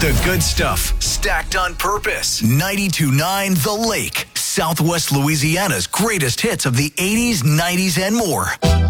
The good stuff, stacked on purpose. 92.9 The Lake, Southwest Louisiana's greatest hits of the 80s, 90s, and more.